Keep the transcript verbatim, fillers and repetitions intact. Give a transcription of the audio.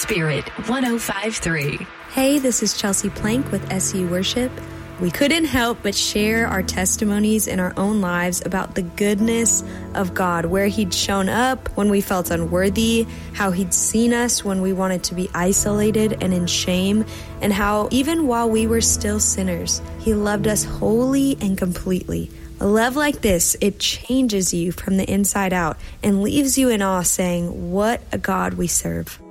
Spirit one oh five point three. Hey, this is Chelsea Plank with S U Worship. We couldn't help but share our testimonies in our own lives about the goodness of God, where He'd shown up when we felt unworthy, how He'd seen us when we wanted to be isolated and in shame, and how even while we were still sinners, He loved us wholly and completely. A love like this, it changes you from the inside out and leaves you in awe, saying, "What a God we serve."